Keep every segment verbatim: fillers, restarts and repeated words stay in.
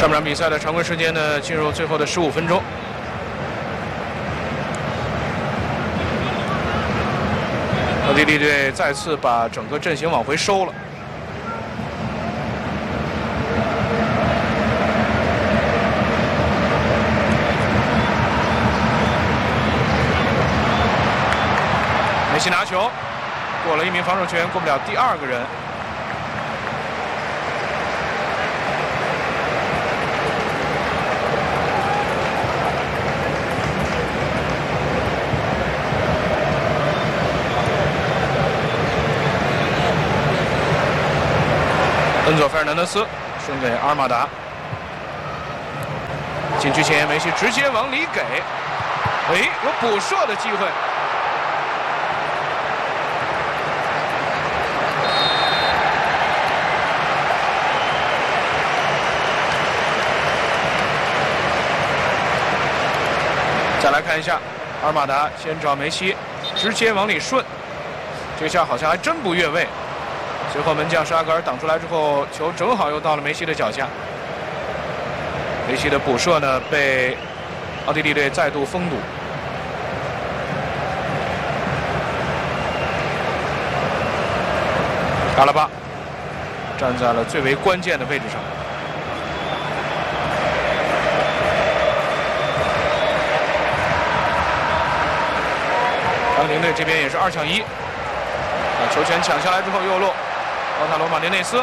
半场比赛的常规时间呢，进入最后的十五分钟。奥地利队再次把整个阵型往回收了。梅西拿球，过了一名防守球员，过不了第二个人。 恩佐·费尔南德斯送给阿尔马达，禁区前梅西直接往里给，哎，有补射的机会。再来看一下，阿尔马达先找梅西，直接往里顺，这下好像还真不越位。 随后门将沙格尔挡出来之后，球正好又到了梅西的脚下。梅西的补射呢，被奥地利队再度封堵。阿拉巴站在了最为关键的位置上。阿根廷队这边也是二抢一，把球权抢下来之后右路。 奥塔罗·马丁内斯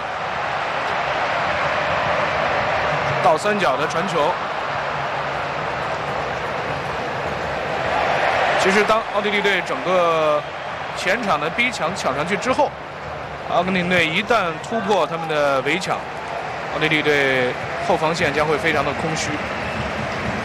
倒三角的传球。其实，当奥地利队整个前场的逼抢抢上去之后，阿根廷队一旦突破他们的围抢，奥地利队后防线将会非常的空虚。